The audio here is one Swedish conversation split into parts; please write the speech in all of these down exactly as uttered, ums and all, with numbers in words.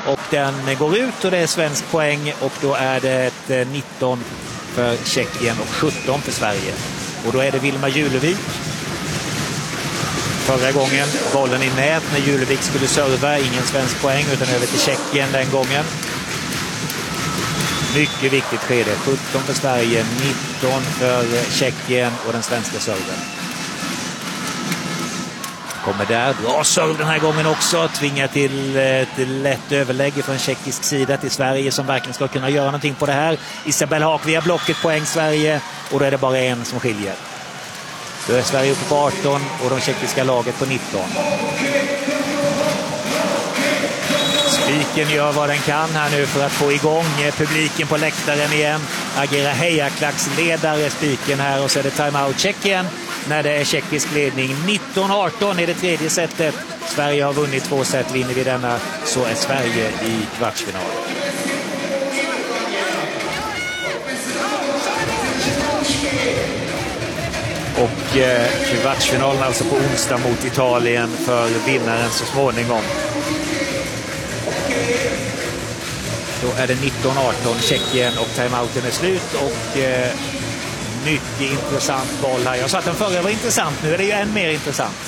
och den går ut och det är svensk poäng och då är det ett nitton för Tjeckien och sjutton för Sverige. Och då är det Vilma Julevik. Förra gången bollen i nät när Julevik skulle serva, ingen svensk poäng utan över till Tjeckien den gången. Mycket viktigt skede, sjutton för Sverige, nitton för Tjeckien och den svenska serven. Kommer där, bra serv den här gången också, tvingar till ett lätt överlägg från tjeckisk sida till Sverige som verkligen ska kunna göra någonting på det här. Isabelle Haak via blocket, poäng Sverige och då är det bara en som skiljer. Då är Sverige uppe på arton och de tjeckiska laget på nitton. Spiken gör vad den kan här nu för att få igång publiken på läktaren igen. Agerar hejaklacksledare Spiken här och så är det timeout Tjeckien när det är tjeckisk ledning. nitton arton i det tredje setet. Sverige har vunnit två set, vinner vi denna så är Sverige i kvartsfinal. Och eh, kvartsfinalen alltså på onsdag mot Italien för vinnaren så småningom. Då är det nitton arton Tjeckien och timeouten är slut och eh, mycket intressant boll här. Jag sa att den förra var intressant, nu är det ju än mer intressant.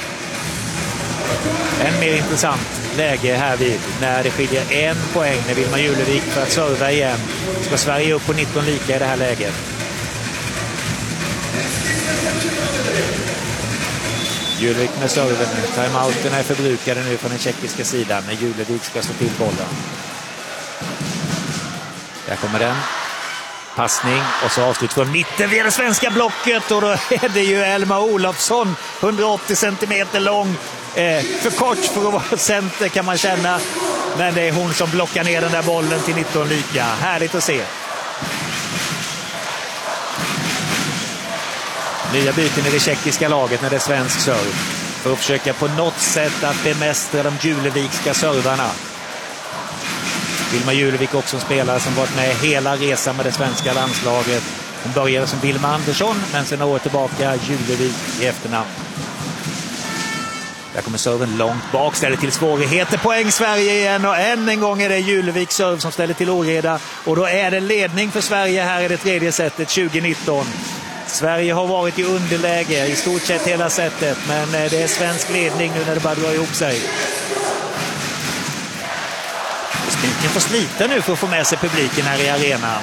Än mer intressant läge här vid när det skiljer en poäng när Vilma Julevik för att serva igen. Ska Sverige upp på nitton lika i det här läget. Julevik med serven. Timeouten är förbrukade nu från den tjeckiska sidan när Julevik ska slå till bollen. Där kommer den. Passning och så avslut från mitten via det svenska blocket och då är det ju Elma Olofsson, hundraåttio centimeter lång. Eh, för kort för att vara center kan man känna. Men det är hon som blockar ner den där bollen till nitton lika. Härligt att se. Nya byten i det tjeckiska laget när det är svensk serv. För att försöka på något sätt att bemästra de julevikska servarna. Vilma Julevik också en spelare som varit med hela resan med det svenska landslaget. Hon började som Vilma Andersson men sen några år tillbaka Julevik i efternamn. Där kommer serven långt bak, ställer till svårigheter. Poäng Sverige igen och än en gång är det Julevik serv som ställer till oreda. Och då är det ledning för Sverige här i det tredje setet tjugo nitton. Sverige har varit i underläge i stort sett hela setet men det är svensk ledning nu när det bara drar ihop sig. Spiken får slita nu för att få med sig publiken här i arenan.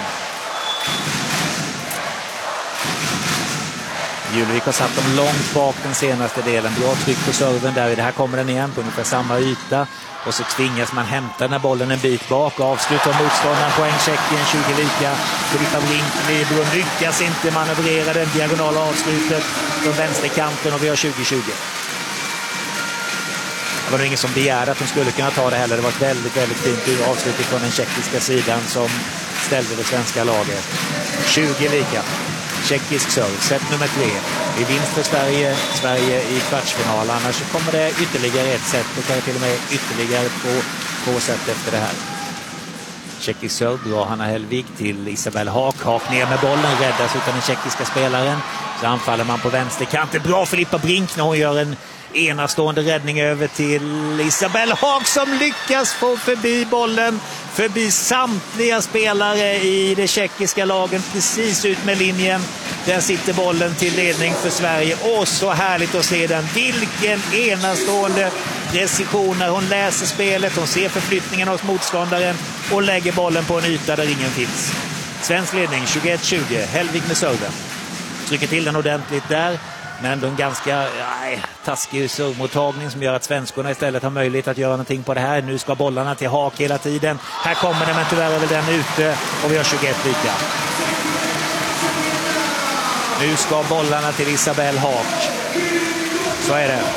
Julevik har satt dem långt bak den senaste delen. Bra tryck på serven där. Det här kommer den igen på ungefär samma yta. Och så tvingas man hämta den här bollen en bit bak. Avslutar motståndaren poäng Tjeckien tjugo lika. Filippa Brinkley lyckas inte manövrera den diagonala avslutet från vänsterkanten och vi har tjugo tjugo. Det var nog ingen som begärde att de skulle kunna ta det heller. Det var ett väldigt, väldigt fint avslut från den tjeckiska sidan som ställde det svenska laget. tjugo lika. Tjeckisk serve, set nummer tre. I vinst för Sverige, Sverige i kvartsfinal. Annars kommer det ytterligare ett set och kan till och med ytterligare två, två set efter det här. Tjeckisk serve drar Hanna Hellvig till Isabelle Haak. Haak ner med bollen, räddas utan den tjeckiska spelaren. Så anfaller man på vänsterkanten. Bra Filippa Brink när hon gör en enastående räddning över till Isabelle Haak som lyckas få förbi bollen. Förbi samtliga spelare i det tjeckiska lagen precis ut med linjen. Där sitter bollen till ledning för Sverige. Och så härligt att se den. Vilken enastående precision när hon läser spelet. Hon ser förflyttningen hos motståndaren och lägger bollen på en yta där ingen finns. Svensk ledning tjugoett tjugo. Hellvig med serven. Trycker till den ordentligt där. Men ändå en ganska nej, taskig servmottagning som gör att svenskorna istället har möjlighet att göra någonting på det här. Nu ska bollarna till Haak hela tiden. Här kommer den men tyvärr är väl den ute och vi har tjugoett lika. Nu ska bollarna till Isabelle Haak. Så är det.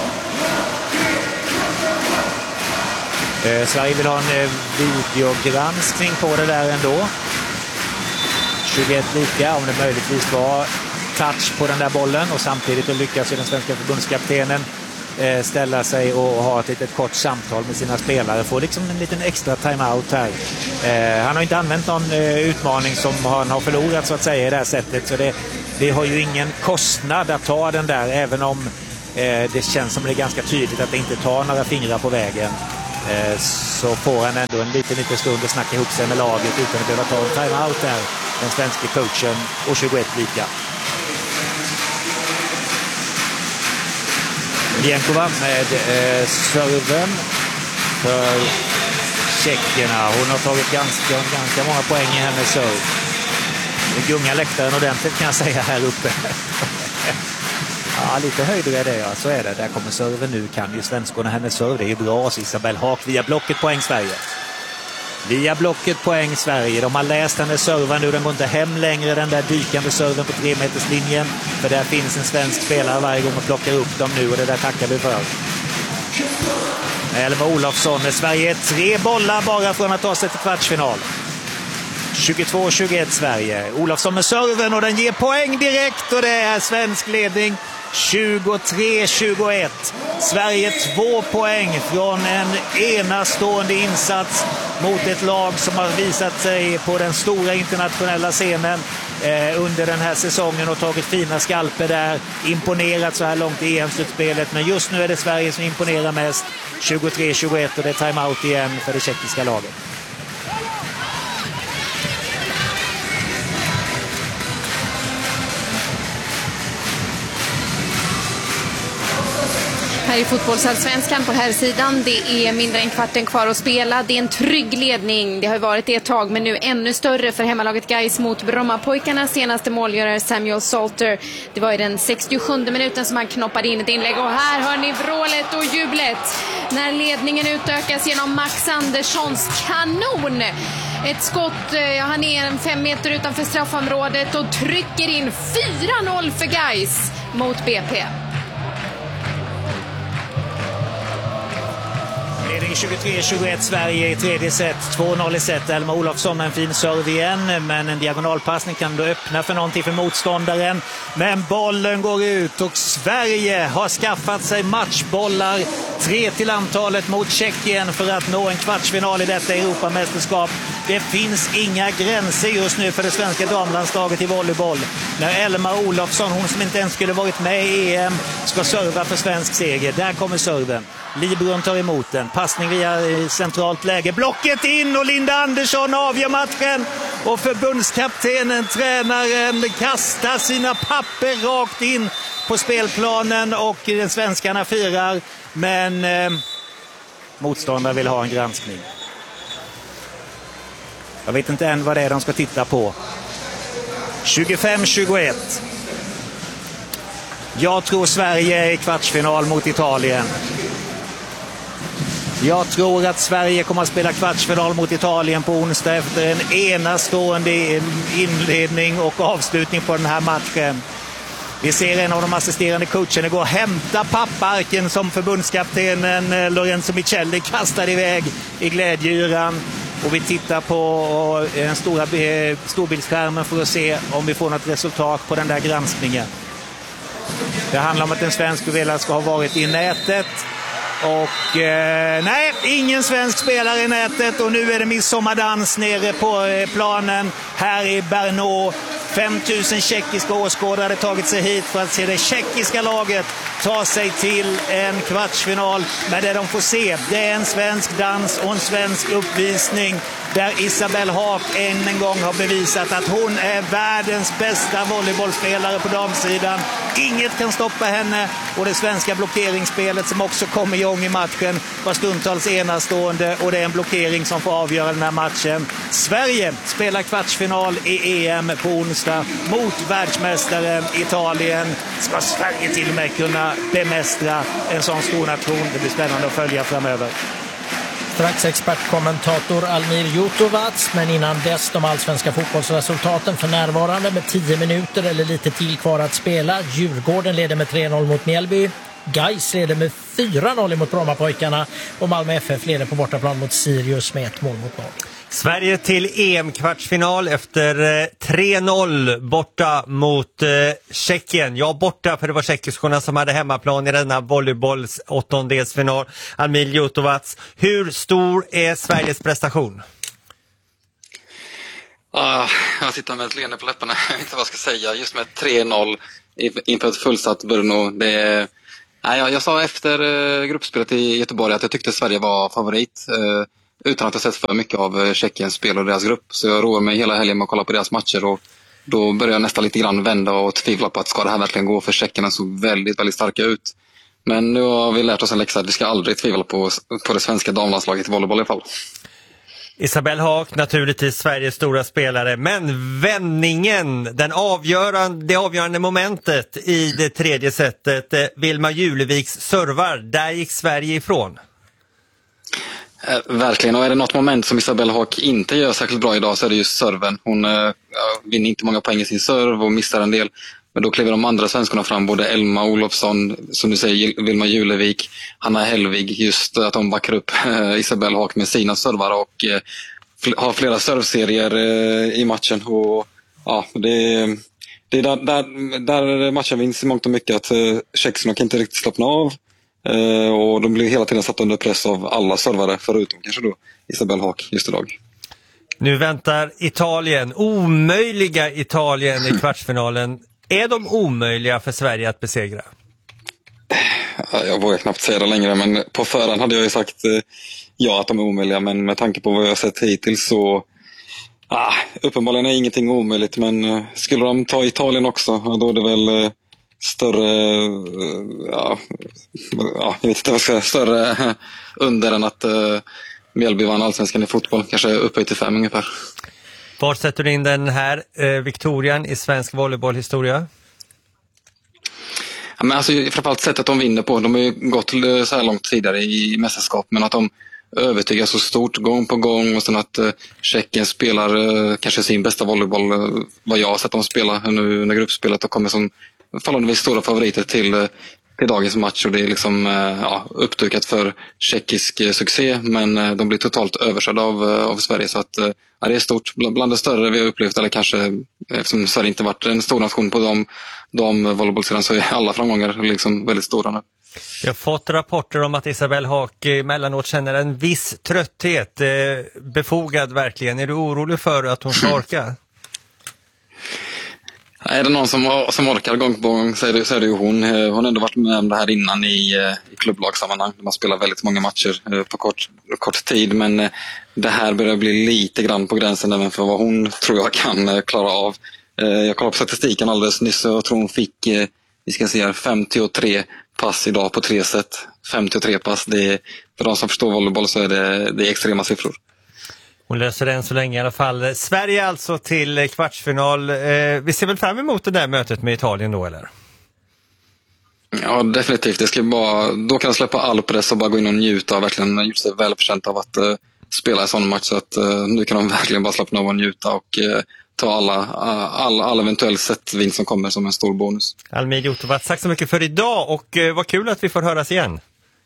Eh, Sverige vill ha en eh, videogranskning på det där ändå. tjugoett lika om det möjligtvis var touch på den där bollen och samtidigt lyckas ju den svenska förbundskaptenen eh, ställa sig och ha ett litet kort samtal med sina spelare. Får liksom en liten extra timeout här. Eh, han har inte använt någon eh, utmaning som han har förlorat så att säga i det här sättet. Så det, det har ju ingen kostnad att ta den där även om eh, det känns som det är ganska tydligt att det inte tar några fingrar på vägen. så får han ändå en liten, liten stund att snacka ihop sig med laget utan att behöva ta en timeout där, den svenska coachen, och tjugoett lika. Mienkova med eh, serven för tjeckerna. Hon har tagit ganska, ganska många poäng i hennes serv. Det gungar läktaren ordentligt kan jag säga här uppe. Ja, lite höjder är det, ja. Så är det. Där kommer serven nu. Kan ju svenskorna hennes serv. Det är ju bra. Så Isabel Haak via blocket, poäng Sverige. Via blocket, poäng Sverige. De har läst hennes serven nu. Den går inte hem längre, den där dykande serven på tre meters linjen. För där finns en svensk spelare varje gång och plockar upp dem nu. Och det där tackar vi för. Elma Olofsson med Sverige. Tre bollar bara från att ta sig till kvartsfinal. tjugotvå tjugoett Sverige. Olofsson med serven och den ger poäng direkt. Och det är svensk ledning. tjugotre tjugoett. Sverige två poäng från en enastående insats mot ett lag som har visat sig på den stora internationella scenen eh, under den här säsongen och tagit fina skalper där. Imponerat så här långt i E M-slutspelet. Men just nu är det Sverige som imponerar mest. tjugotre tjugoett och det är timeout igen för det tjeckiska laget. Här i fotbollsallsvenskan på här sidan. Det är mindre än kvarten kvar att spela. Det är en trygg ledning. Det har varit det ett tag, men nu ännu större för hemmalaget Gais mot Brommapojkarna. Senaste målgörare Samuel Salter. Det var i den sextiosjunde minuten som han knoppade in ett inlägg. Och här hör ni vrålet och jublet när ledningen utökas genom Max Anderssons kanon. Ett skott, ja, han är en fem meter utanför straffområdet och trycker in fyra noll för Gais mot B P. Ledning tjugotre tjugoett Sverige i tredje set. två noll i set. Elma Olofsson med en fin serve igen. Men en diagonalpassning kan då öppna för någonting för motståndaren. Men bollen går ut och Sverige har skaffat sig matchbollar. Tre till antalet mot Tjeckien för att nå en kvartsfinal i detta Europamästerskap. Det finns inga gränser just nu för det svenska damlandslaget i volleyboll. När Elma Olofsson, hon som inte ens skulle varit med i E M, ska serva för svensk seger. Där kommer serven. Libron tar emot den. Passning via centralt läge. Blocket in och Linda Andersson avgör matchen. Och förbundskaptenen, tränaren, kastar sina papper rakt in på spelplanen och den svenskarna firar. Men eh, motståndare vill ha en granskning. Jag vet inte än vad det är de ska titta på. tjugofem tjugoett. Jag tror Sverige är i kvartsfinal mot Italien. Jag tror att Sverige kommer att spela kvartsfinal mot Italien på onsdag efter en enastående inledning och avslutning på den här matchen. Vi ser en av de assisterande coacherna gå och hämta papparken som förbundskaptenen Lorenzo Michelli kastade iväg i glädjeyran. Och vi tittar på den stora storbildsskärmen för att se om vi får något resultat på den där granskningen. Det handlar om att en svensk spelare ska ha varit i nätet. Och eh, nej, ingen svensk spelare i nätet. Och nu är det midsommardans nere på eh, planen här i Brno. fem tusen tjeckiska åskådare hade tagit sig hit för att se det tjeckiska laget ta sig till en kvartsfinal. Men det de får se, det är en svensk dans och en svensk uppvisning där Isabel Haak än en gång har bevisat att hon är världens bästa volleybollspelare på damsidan. Inget kan stoppa henne, och det svenska blockeringsspelet som också kom igång i matchen var stundtals enastående, och det är en blockering som får avgöra den här matchen. Sverige spelar kvartsfinal i E M på onsdag mot världsmästaren Italien. Ska Sverige till och med kunna bemästra en sån stor nation? Det blir spännande att följa framöver. Strax expertkommentator Almir Jutovac, men innan dess de allsvenska fotbollsresultaten för närvarande med tio minuter eller lite till kvar att spela. Djurgården leder med tre noll mot Mjällby. Gais leder med fyra noll mot Brommapojkarna och Malmö F F leder på bortaplan mot Sirius med ett mål mot noll. Sverige till E M-kvartsfinal efter tre noll borta mot eh, Tjeckien. Ja, borta, för det var tjeckiskorna som hade hemmaplan i denna volleybolls åttondelsfinal. Almir Jutovac, hur stor är Sveriges prestation? Uh, jag sitter med ett leende på läpparna. Jag vet inte vad jag ska säga. Just med tre noll inför ett fullsatt Brno. Det är Nej, jag, jag sa efter eh, gruppspelet i Göteborg att jag tyckte Sverige var favorit. Eh, utan att ha sett för mycket av eh, Tjeckiens spel och deras grupp. Så jag roade mig hela helgen med att kolla på deras matcher. Och då började jag nästan lite grann vända och tvivla på att ska det här verkligen gå, för tjeckerna såg väldigt, väldigt starka ut. Men nu har vi lärt oss en läxa att vi ska aldrig tvivla på, på det svenska damlandslaget i volleyboll i alla fall. Isabelle Haak, naturligtvis Sveriges stora spelare, men vändningen, den avgörande, det avgörande momentet i det tredje setet, eh, Vilma Juleviks servar, där gick Sverige ifrån. Eh, verkligen, och är det något moment som Isabelle Haak inte gör särskilt bra idag så är det just serven. Hon eh, vinner inte många poäng i sin serv och missar en del. Men då kliver de andra svenskarna fram, både Elma Olofsson, som du säger, Vilma Julevik, Hanna Hellvig, just att de backar upp eh, Isabelle Haak med sina servar och eh, fl- har flera servserier eh, i matchen. Och ja, det, det är där, där, där matchen vinns i mångt och mycket, att eh, tjeckerna kan inte riktigt slappna av eh, och de blir hela tiden satt under press av alla servare, förutom kanske då Isabelle Haak just idag. Nu väntar Italien, omöjliga Italien i kvartsfinalen. Är de omöjliga för Sverige att besegra? Jag vågar knappt säga det längre, men på förhand hade jag ju sagt eh, ja att de är omöjliga, men med tanke på vad jag har sett hittills så ah, uppenbarligen är ingenting omöjligt, men eh, skulle de ta Italien också, då är det väl eh, större eh, ja, ja, jag vet inte vad jag ska större eh, under än att eh, Mjällby vann allsvenskan i fotboll, kanske upphöjt till fem ungefär. Var sätter du in den här eh, Victorian i svensk volleybollhistoria? Ja, men alltså, framförallt sättet de vinner på. De har ju gått så här långt tidigare i mästerskap, men att de övertygar så stort gång på gång, och sen att eh, Tjeckien spelar eh, kanske sin bästa volleyboll, eh, vad jag har sett dem spela nu under gruppspelet, och kommer som förhållandevis stora favoriter till, eh, till dagens match. Och det är liksom eh, ja, uppdukat för tjeckisk eh, succé, men eh, de blir totalt överkörda av, eh, av Sverige, så att eh, ja, det är stort, bland, bland det större vi har upplevt, eller kanske eftersom Sverige inte varit en stor nation på de, de volleybollsidan, så är alla framgångar liksom väldigt stora nu. Jag har fått rapporter om att Isabelle Haak emellanåt känner en viss trötthet. Eh, befogad verkligen. Är du orolig för att hon ska orka? Är det någon som, som orkar gång på gång så är, det, så är det ju hon. Hon har ändå varit med om det här innan i, i klubblagssammanhang. Man spelar väldigt många matcher på kort, kort tid, men det här börjar bli lite grann på gränsen även för vad hon tror jag kan klara av. Jag kollade på statistiken alldeles nyss och jag tror hon fick, vi ska se här, femtiotre pass idag på tre set. femtiotre pass, det är, för de som förstår volleyboll så är det, det är extrema siffror. Hon löser det än så länge i alla fall. Sverige alltså till kvartsfinal. Eh, vi ser väl fram emot det där mötet med Italien då, eller? Ja, definitivt. Det ska bara, då kan jag släppa all press och bara gå in och njuta och verkligen gjort sig välförtjänt av att uh, spela en sån match. Så att uh, nu kan de verkligen bara slappna av och njuta och uh, ta alla, uh, all, all eventuell setvinst som kommer som en stor bonus. Almir Jotovac, tack så mycket för idag och uh, vad kul att vi får höras igen.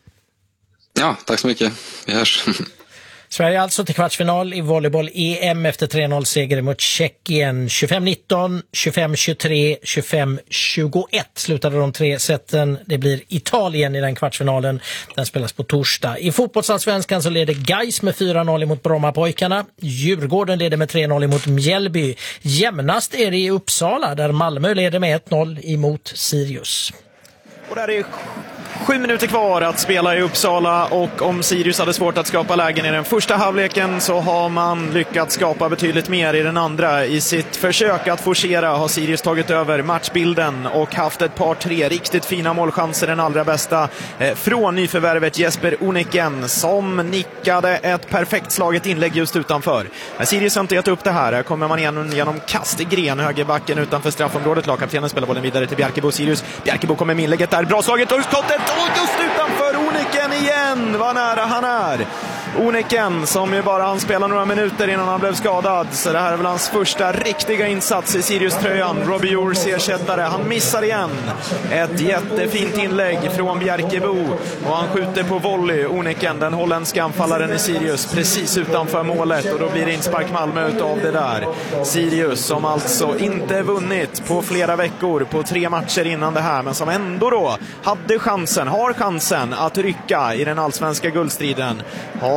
Ja, tack så mycket. Vi hörs. Sverige alltså till kvartsfinal i volleyboll-E M efter tre noll seger mot Tjeckien. tjugofem nitton, tjugofem tjugotre, tjugofem tjugoett slutade de tre sätten. Det blir Italien i den kvartsfinalen. Den spelas på torsdag. I fotbollsallsvenskan så leder Gais med fyra noll mot Brommapojkarna. Djurgården leder med tre noll mot Mjällby. Jämnast är det i Uppsala där Malmö leder med ett noll emot Sirius. Och där är sju minuter kvar att spela i Uppsala, och om Sirius hade svårt att skapa lägen i den första halvleken så har man lyckats skapa betydligt mer i den andra. I sitt försök att forcera har Sirius tagit över matchbilden och haft ett par tre riktigt fina målchanser, den allra bästa eh, från nyförvärvet Jesper Oniken som nickade ett perfekt slaget inlägg just utanför. Men Sirius har inte gett upp det här. Här kommer man igen genom kast i gren, högerbacken utanför straffområdet. Lagkaptenen spelar bollen vidare till Bjerkebo. Sirius. Bjerkebo kommer med inlägget där. Bra slaget och skottet. Och just utanför Oniken igen. Vad nära han är. Oniken som ju bara han spelar några minuter innan han blev skadad. Så det här är väl hans första riktiga insats i Sirius-tröjan. Robbie Jours ersättare. Han missar igen. Ett jättefint inlägg från Bjerkebo. Och han skjuter på volley. Oniken, den holländska anfallaren i Sirius, precis utanför målet. Och då blir det inspark Malmö utav det där. Sirius som alltså inte vunnit på flera veckor, på tre matcher innan det här. Men som ändå då hade chansen, har chansen att rycka i den allsvenska guldstriden. Har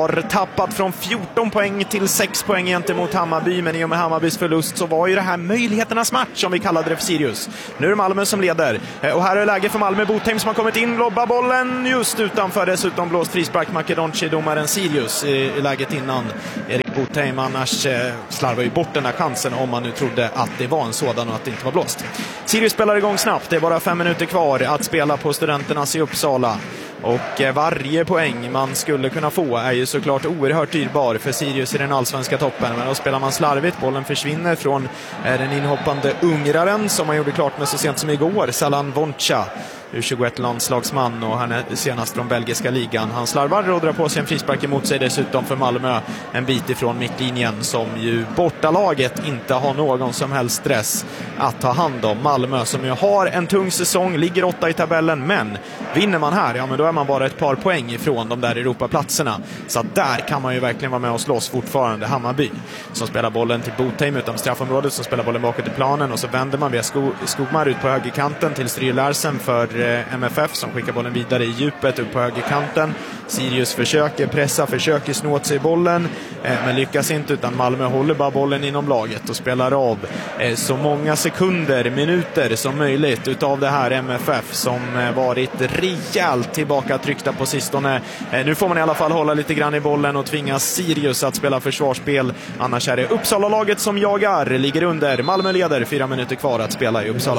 har tappat från fjorton poäng till sex poäng gentemot Hammarby, men i och med Hammarbys förlust så var ju det här möjligheternas match som vi kallade det för Sirius. Nu är det Malmö som leder och här är läge för Malmö. Botheim som har kommit in, lobbar bollen just utanför, dessutom blåst frispark. Makedonci, domaren Sirius i, i läget innan Erik Botheim, annars eh, slarvar ju bort den här chansen om man nu trodde att det var en sådan och att det inte var blåst. Sirius spelar igång snabbt, det är bara fem minuter kvar att spela på Studenternas i Uppsala. Och varje poäng man skulle kunna få är ju såklart oerhört dyrbar för Sirius i den allsvenska toppen. Men då spelar man slarvigt, bollen försvinner från den inhoppande ungraren som man gjorde klart med så sent som igår, Salan Voncha, U tjugoett-landslagsman, och han är senast från belgiska ligan. Han slarvar och drar på sig en frispark emot sig dessutom för Malmö, en bit ifrån mittlinjen, som ju bortalaget inte har någon som helst stress att ta hand om. Malmö som ju har en tung säsong, ligger åtta i tabellen, men vinner man här, ja men då är man bara ett par poäng ifrån de där Europaplatserna. Så där kan man ju verkligen vara med och slåss fortfarande. Hammarby som spelar bollen till Botheim utom straffområdet, som spelar bollen bakåt i planen, och så vänder man via Sko- Skogmar ut på högerkanten till Stryr Larsen för M F F som skickar bollen vidare i djupet upp på högerkanten. Sirius försöker pressa, försöker snå åt sig bollen eh, men lyckas inte, utan Malmö håller bara bollen inom laget och spelar av eh, så många sekunder, minuter som möjligt utav det här M F F som eh, varit rejält tillbaka tryckta på sistone. Eh, nu får man i alla fall hålla lite grann i bollen och tvinga Sirius att spela försvarsspel, annars är det Uppsala-laget som jagar, ligger under. Malmö leder, fyra minuter kvar att spela i Uppsala.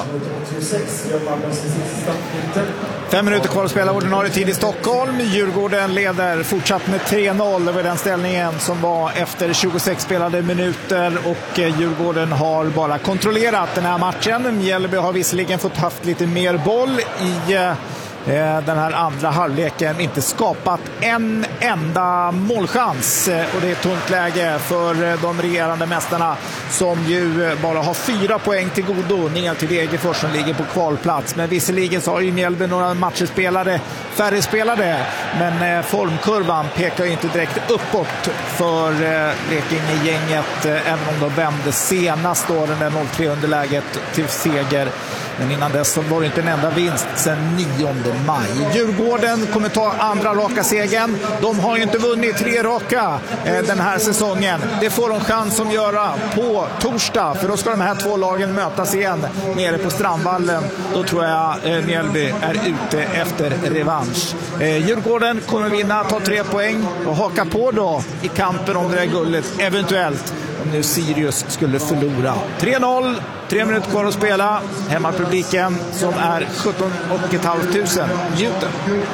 Fem minuter kvar att spela ordinarie tid i Stockholm. Djurgården leder fortsatt med tre noll över den ställningen som var efter tjugosex spelade minuter, och Djurgården har bara kontrollerat den här matchen. Mjällby har visserligen fått haft lite mer boll i den här andra halvleken, inte skapat en enda målchans, och det är ett tungt läge för de regerande mästarna som ju bara har fyra poäng till godo ner till Degerfors som ligger på kvalplats. Men visserligen så har ju Mjällby några matcher spelade, färre spelade, men formkurvan pekar ju inte direkt uppåt för Blekinge-gänget, även om de vände senast då den där noll tre underläget till seger. Men innan dess så var det inte en enda vinst sedan nionde maj. Djurgården kommer ta andra raka segern. De har ju inte vunnit tre raka eh, den här säsongen. Det får de chans att göra på torsdag. För då ska de här två lagen mötas igen nere på Strandvallen. Då tror jag eh, Mjällby är ute efter revansch. Eh, Djurgården kommer vinna, ta tre poäng och haka på då i kampen om det där guldet. Eventuellt om nu Sirius skulle förlora. tre noll. Tre minuter kvar att spela. Hemmapubliken som är sjutton tusen njuter.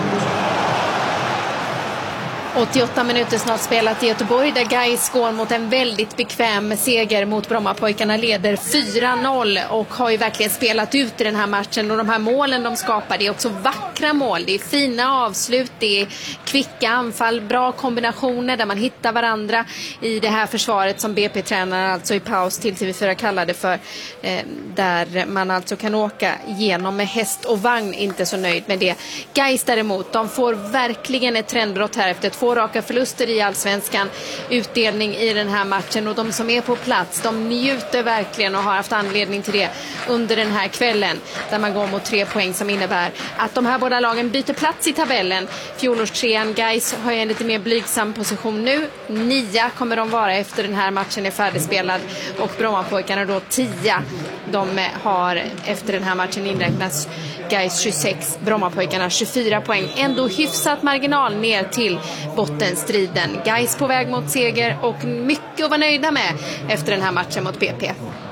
åttioåtta minuter snart spelat i Göteborg där Gais går mot en väldigt bekväm seger mot Brommapojkarna, leder fyra noll och har ju verkligen spelat ut i den här matchen, och de här målen de skapar, det är också vackra mål, det är fina avslut, det är kvicka anfall, bra kombinationer där man hittar varandra i det här försvaret som B P-tränaren alltså i paus till T V fyra kallade för, eh, där man alltså kan åka igenom med häst och vagn, inte så nöjd med det. Gais däremot, de får verkligen ett trendbrott här efter två raka förluster i allsvenskan, utdelning i den här matchen, och de som är på plats, de njuter verkligen och har haft anledning till det under den här kvällen där man går mot tre poäng som innebär att de här båda lagen byter plats i tabellen. Fjolårstrean Gais har en lite mer blygsam position nu, nia kommer de vara efter den här matchen är färdigspelad, och Brommapojkarna då tia, de har efter den här matchen inräknas Gais tjugosex, Brommapojkarna tjugofyra poäng, ändå hyfsat marginal ner till bottenstriden. Gais på väg mot seger och mycket att vara nöjda med efter den här matchen mot B P.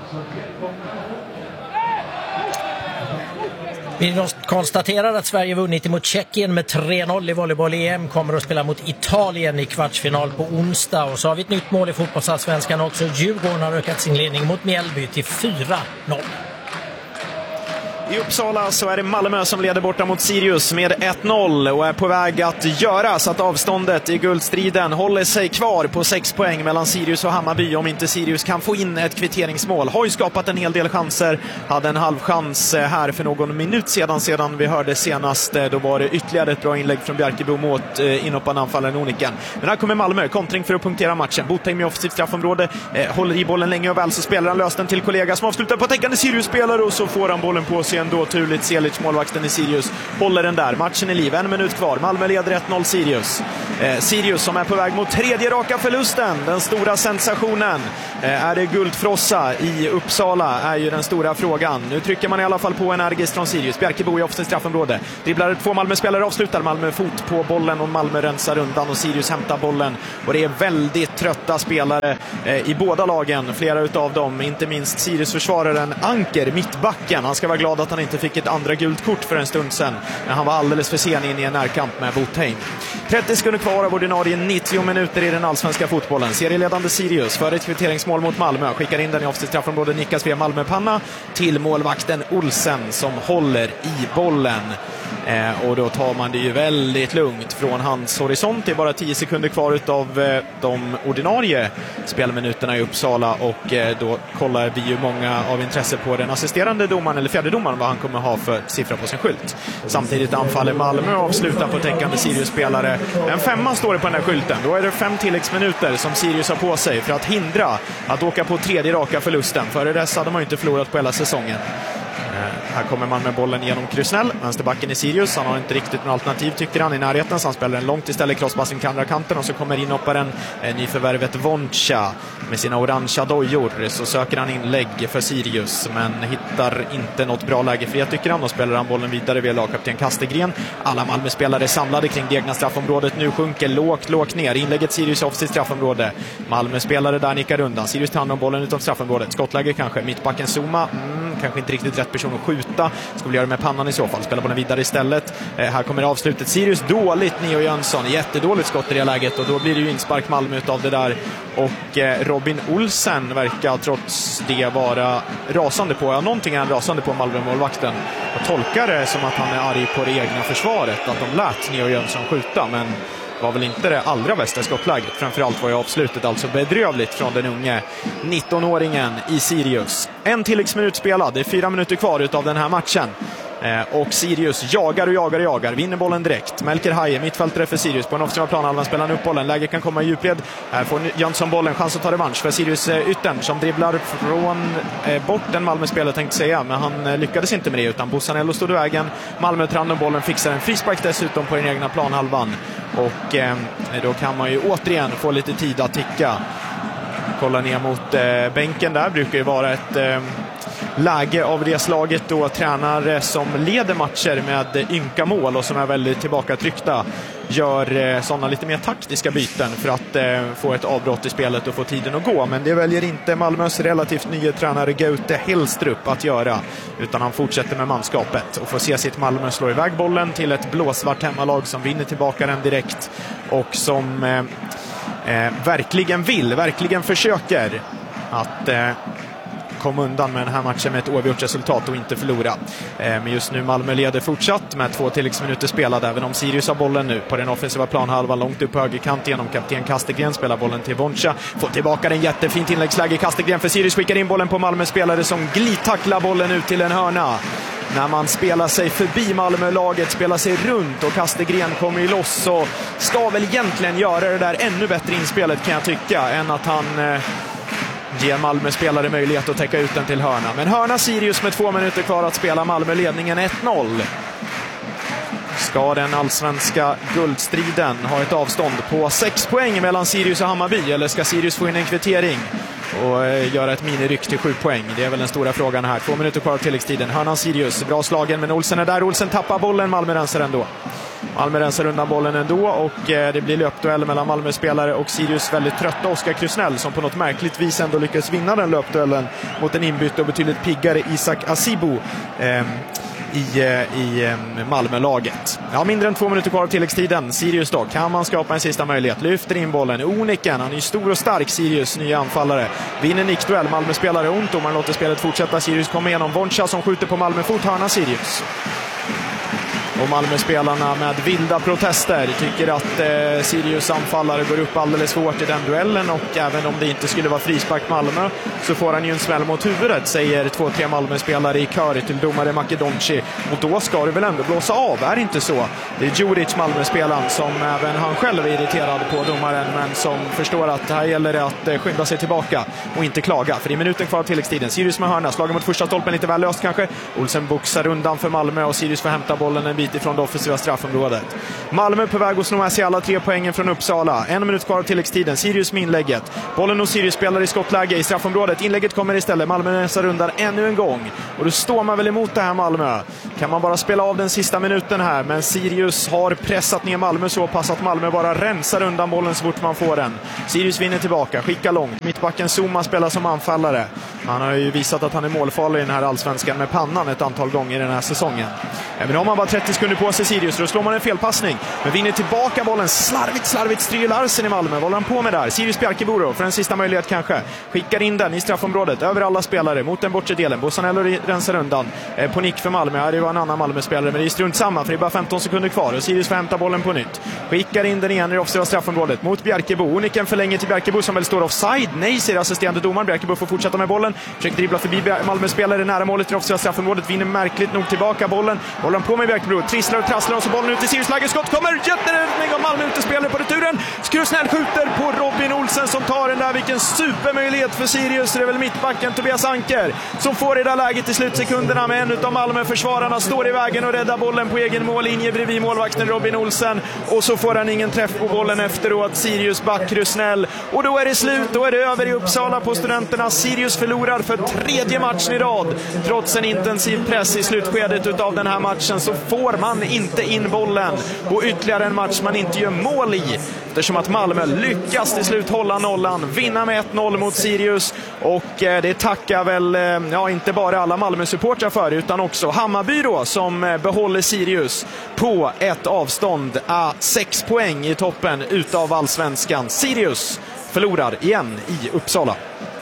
Vi konstaterar att Sverige vunnit mot Tjeckien med tre noll i volleyboll-E M. Kommer att spela mot Italien i kvartsfinal på onsdag. Och så har vi ett nytt mål i fotbollsallsvenskan också. Djurgården har ökat sin ledning mot Mjällby till fyra noll. I Uppsala så är det Malmö som leder borta mot Sirius med ett noll och är på väg att göra så att avståndet i guldstriden håller sig kvar på sex poäng mellan Sirius och Hammarby, om inte Sirius kan få in ett kvitteringsmål. Har ju skapat en hel del chanser, hade en halv chans här för någon minut sedan sedan vi hörde senast. Då var det ytterligare ett bra inlägg från Bjarkebo mot inhoppande anfallaren Oniken. Men här kommer Malmö, kontring för att punktera matchen. Botheim i offensivt straffområde, eh, håller i bollen länge och väl, så spelar han löst den till kollega som avslutar på täckande Sirius-spelare, och så får han bollen på sig ändå turligt. Selic, målvakten i Sirius, håller den där. Matchen är liv, en minut kvar. Malmö leder ett noll Sirius. Eh, Sirius som är på väg mot tredje raka förlusten. Den stora sensationen. Eh, är det guldfrossa i Uppsala är ju den stora frågan. Nu trycker man i alla fall på energiskt från Sirius. Bjerkebo i offensivt straffområde. Dribblar två Malmö-spelare, avslutar. Malmö fot på bollen och Malmö rensar undan och Sirius hämtar bollen. Och det är väldigt trötta spelare eh, i båda lagen. Flera utav dem, inte minst Sirius-försvararen Anker, mittbacken. Han ska vara glad att han inte fick ett andra gult kort för en stund sedan. Men han var alldeles för sen in i en närkamp med Botheim. trettio sekunder kvar av ordinarie nittio minuter i den allsvenska fotbollen. Serieledande Sirius för ett kvitteringsmål mot Malmö. Skickar in den i offensivt straffområde, nickas via Malmö-panna till målvakten Olsen som håller i bollen. Eh, och då tar man det ju väldigt lugnt från hans horisont. Det är bara tio sekunder kvar utav eh, de ordinarie spelminuterna i Uppsala och eh, då kollar vi ju många av intresse på den assisterande domaren eller fjärde domaren vad han kommer ha för siffra på sin skylt. Samtidigt anfaller Malmö och avslutar på täckande Sirius-spelare. En femma står det på den här skylten. Då är det fem tilläggsminuter som Sirius har på sig för att hindra att åka på tredje raka förlusten. Före dess hade man ju inte förlorat på hela säsongen. Här kommer man med bollen genom Krusnell. Vänsterbacken i Sirius. Han har inte riktigt något alternativ tycker han i närheten. Så han spelar en långt istället. Crosspassing till andra kanten. Och så kommer inhopparen eh, nyförvärvet Voncha med sina orangea dojor. Så söker han inlägg för Sirius. Men hittar inte något bra läge för det tycker han. Och spelar han bollen vidare via lagkapten Kastegren. Alla Malmö-spelare samlade kring det egna straffområdet. Nu sjunker lågt, lågt ner. Inlägget Sirius off sitt straffområde. Malmö-spelare där nickar undan. Sirius tar hand om bollen utom straffområdet. Skottläge kanske. Mittbacken Zuma. Mm, kanske inte riktigt rätt person att skjuta. Ska vi göra med pannan i så fall. Spela bollen vidare istället. Eh, här kommer avslutet. Sirius dåligt. Neo Jönsson. Jättedåligt skott i det läget. Och då blir det ju inspark Malmö utav det där. Och eh, Robin Olsen verkar trots det vara rasande på. Ja, någonting är han rasande på Malmö-målvakten. Jag tolkar det som att han är arg på det egna försvaret. Att de lät Neo Jönsson skjuta. Men var väl inte det allra bästa skottläget. Framförallt var ju avslutet alltså bedrövligt från den unge nittonåringen i Sirius. En tilläggsminut spelad. Det är fyra minuter kvar utav den här matchen. Eh, och Sirius jagar och jagar och jagar. Vinner bollen direkt. Melker Haie, mittfältare för Sirius. På en offensiv plan halvan spelar han upp bollen. Läge kan komma i djupled. Här får Jönsson bollen. Chans att ta revansch för Sirius eh, yttern som dribblar från eh, bort en Malmö-spelare tänkte säga. Men han eh, lyckades inte med det utan Bussanello stod i vägen. Malmö tar hand om bollen. Fixar en frispark dessutom på den egna planhalvan. Och eh, då kan man ju återigen få lite tid att ticka. Kolla ner mot eh, bänken där. Brukar ju vara ett eh, läge av det slaget då tränare som leder matcher med ynka mål och som är väldigt tillbakatryckta gör eh, sådana lite mer taktiska byten för att eh, få ett avbrott i spelet och få tiden att gå. Men det väljer inte Malmös relativt nya tränare Gaute Hellstrup att göra, utan han fortsätter med manskapet och får se sitt Malmö slå iväg bollen till ett blåsvart hemmalag som vinner tillbaka den direkt och som eh, eh, verkligen vill, verkligen försöker att eh, kom undan med den här matchen med ett oavgjort resultat och inte förlora. Eh, men just nu Malmö leder fortsatt med två tilläggsminuter spelade, även om Sirius har bollen nu på den offensiva planhalvan långt upp på högerkant genom kapten Kastegren. Spelar bollen till Voncha. Får tillbaka den jättefint inläggsläge. Kastegren för Sirius skickar in bollen på Malmö-spelare som glidtacklar bollen ut till en hörna. När man spelar sig förbi Malmö-laget, spelar sig runt och Kastegren kommer ju loss och ska väl egentligen göra det där ännu bättre inspelet kan jag tycka än att han eh, ger Malmö-spelare möjlighet att täcka ut den till hörna. Men hörna Sirius med två minuter kvar att spela. Malmö-ledningen ett noll. Ska den allsvenska guldstriden ha ett avstånd på sex poäng mellan Sirius och Hammarby, eller ska Sirius få in en kvittering och eh, göra ett miniryck till sju poäng? Det är väl den stora frågan här. Två minuter kvar av tilläggstiden. Hörnan Sirius, bra slagen, men Olsen är där. Olsen tappar bollen, Malmö rensar ändå. Malmö rensar undan bollen ändå och eh, det blir löpduell mellan Malmö-spelare och Sirius väldigt trötta Oskar Krusnell som på något märkligt vis ändå lyckas vinna den löpduellen mot en inbytt och betydligt piggare Isak Asibo eh, i, i Malmö-laget. Ja, mindre än två minuter kvar av tilläggstiden. Sirius då, kan man skapa en sista möjlighet. Lyfter in bollen. Oniken, han är ju stor och stark, Sirius nya anfallare. Vinner nickduell, Malmö-spelare ont och man låter spelet fortsätta. Sirius kommer igenom. Voncha som skjuter på Malmö-fot, hörna Sirius. Och Malmö-spelarna med vilda protester tycker att eh, Sirius anfallare går upp alldeles för hårt i den duellen, och även om det inte skulle vara frispark Malmö så får han ju en smäll mot huvudet, säger två, tre Malmö-spelare i kör till domare Makedonci. Och då ska det väl ändå blåsa av, är det inte så? Det är Djuric, Malmö-spelaren, som även han själv är irriterad på domaren, men som förstår att här gäller det att eh, skynda sig tillbaka och inte klaga. För det är minuten kvar av tilläggstiden. Sirius med hörna, slagen mot första stolpen lite väl löst kanske. Olsen boxar undan för Malmö och Sirius får hämta bollen en bit ifrån det offensiva straffområdet. Malmö på väg att snå med sig alla tre poängen från Uppsala. En minut kvar av tilläggstiden. Sirius med inlägget. Bollen och Sirius spelar i skottläge i straffområdet. Inlägget kommer istället. Malmö näsar undan ännu en gång. Och då står man väl emot det här Malmö. Kan man bara spela av den sista minuten här, men Sirius har pressat ner Malmö så pass att Malmö bara rensar undan bollen så fort man får den. Sirius vinner tillbaka, skickar långt. Mittbacken Zuma spelar som anfallare. Han har ju visat att han är målfarlig i den här allsvenskan med pannan ett antal gånger i den här säsongen. Även om man bara trettio sekunder på sig Sirius, då slår man en felpassning. Men vinner tillbaka bollen. Slarvigt, slarvigt styr Larsen i Malmö. Vad håller han på med där? Sirius Bjarkeboro för en sista möjlighet kanske. Skickar in den i straffområdet över alla spelare mot den bortre delen. Bossanello rensar undan. Eh, på nick för Malmö. Ja, det var en annan Malmö-spelare, men det är strunt samma för det är bara femton sekunder kvar. Och Sirius får hämta bollen på nytt. Skickar in den igen i det offensiva straffområdet mot Bjarkebo. Oniken förlänger till Bjarkebo som väl står offside. Nej, säger assisterande domaren. Bjarkebo får fortsätta med bollen. Försöker dribbla förbi Malmö-spelare nära målet i det offensiva straffområdet. Vinner märkligt nog tillbaka bollen. Håller han på med Bjarkebo. Trisslar och trasslar och så bollen ut i Sirius läge. Skott kommer. Jätteräddning av Malmö utespelare på returen. Skrusnell skjuter på Robin Olsen som tar den där. Vilken supermöjlighet för Sirius. Det är väl mittbacken Tobias Anker som får i det där läget i slutsekunderna, med en av Malmö-försvararna står i vägen och räddar bollen på egen mållinje bredvid målvakten Robin Olsen. Och så får han ingen träff på bollen efteråt. Sirius back Krusnell. Och då är det slut. Då är det över i Uppsala på Studenterna. Sirius förlorar för tredje matchen i rad. Trots en intensiv press i slutskedet utav den här matchen så får man inte in bollen. Och ytterligare en match man inte gör mål i. Eftersom att Malmö lyckas till slut hålla nollan. Vinna med ett noll mot Sirius. Och eh, det tackar väl eh, ja, inte bara alla Malmö-supportrar för, utan också Hammarby då, som eh, behåller Sirius på ett avstånd av sex poäng i toppen utav allsvenskan. Sirius förlorar igen i Uppsala.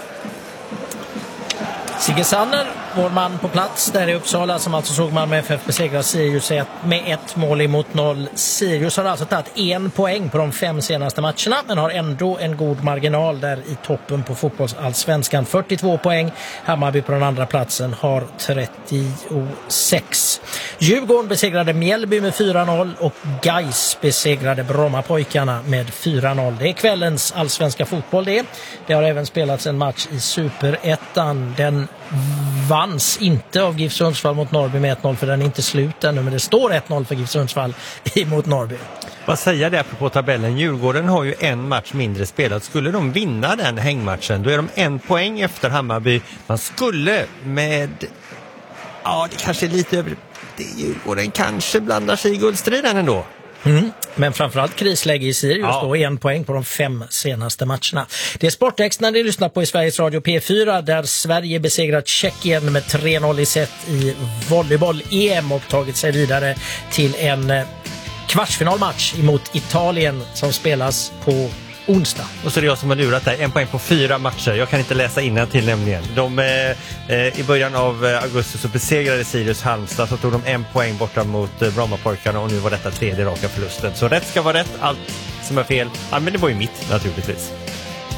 Sigge Sanner, vår man på plats där i Uppsala, som alltså såg Malmö F F besegra Sirius med ett mål emot noll. Sirius har alltså tagit en poäng på de fem senaste matcherna, men har ändå en god marginal där i toppen på fotbollsallsvenskan. fyrtiotvå poäng. Hammarby på den andra platsen har trettiosex. Djurgården besegrade Mjällby med fyra noll och Gais besegrade Brommapojkarna med fyra noll. Det är kvällens allsvenska fotboll det. Det har även spelats en match i Superettan. Den vanns inte av GIF Sundsvall mot Norrby med ett noll, för den är inte slut ännu, men det står ett noll för GIF Sundsvall mot Norrby. Vad säger det apropå tabellen? Djurgården har ju en match mindre spelat. Skulle de vinna den hängmatchen, då är de en poäng efter Hammarby. Man skulle med... Ja, det kanske är lite över... Det Djurgården kanske blandar sig i guldstriden ändå. Mm. Men framförallt krisläge i Sirius ja. Då, en poäng på de fem senaste matcherna. Det är Sportex när ni lyssnar på i Sveriges Radio P fyra, där Sverige besegrat Tjeckien med tre noll i set i volleyboll-E M och tagit sig vidare till en kvartsfinalmatch emot Italien som spelas på onsdag. Och så är det jag som har lurat dig. En poäng på fyra matcher. Jag kan inte läsa innan till nämligen. De, eh, eh, I början av eh, augusti så besegrade Sirius Halmstad, så tog de en poäng borta mot eh, Brommapojkarna, och nu var detta tredje raka förlusten. Så rätt ska vara rätt. Allt som är fel, ja, men det var ju mitt naturligtvis.